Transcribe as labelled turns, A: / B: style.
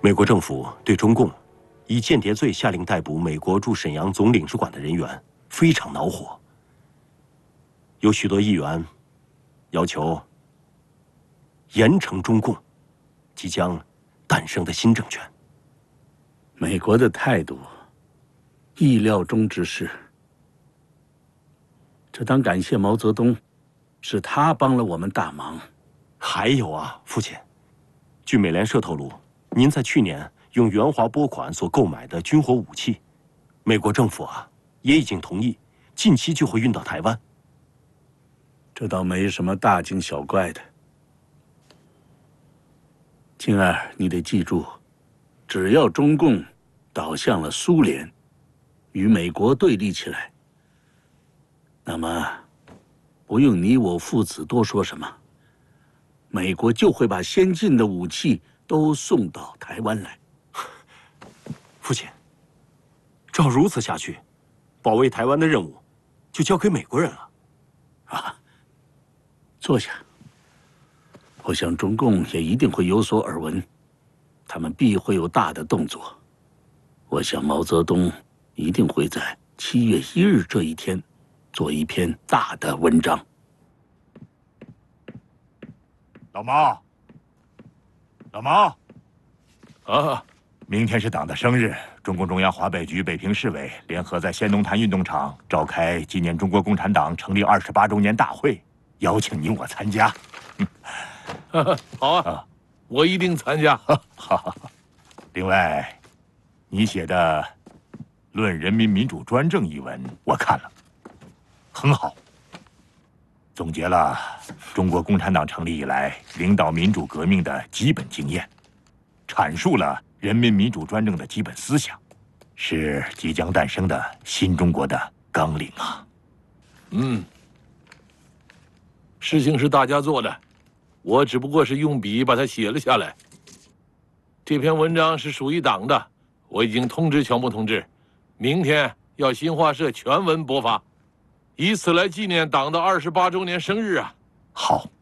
A: 美国政府对中共以间谍罪下令逮捕美国驻沈阳总领事馆的人员非常恼火，有许多议员要求严惩中共即将诞生的新政权。
B: 美国的态度，意料中之事。这当感谢毛泽东，是他帮了我们大忙。
A: 还有啊，父亲，据美联社透露，您在去年用援华拨款所购买的军火武器，美国政府啊也已经同意，近期就会运到台湾。
B: 这倒没什么大惊小怪的。静儿，你得记住，只要中共倒向了苏联，与美国对立起来，那么不用你我父子多说什么，美国就会把先进的武器都送到台湾来。
A: 父亲，照如此下去，保卫台湾的任务就交给美国人了。
B: 啊，坐下。我想中共也一定会有所耳闻，他们必会有大的动作。我想毛泽东一定会在7月1日这一天做一篇大的文章。
C: 老毛，老毛，
D: 啊，
C: 明天是党的生日，中共中央华北局北平市委联合在先农坛运动场召开纪念中国共产党成立28周年大会，邀请你我参加。
D: 好啊，我一定参加。
C: 好。另外，你写的《论人民民主专政》一文我看了，很好，总结了中国共产党成立以来领导民主革命的基本经验，阐述了人民民主专政的基本思想，是即将诞生的新中国的纲领啊。
D: 事情是大家做的，我只不过是用笔把它写了下来。这篇文章是属于党的，我已经通知侨牧同志，明天要新华社全文播发，以此来纪念党的28周年生日啊。
C: 好。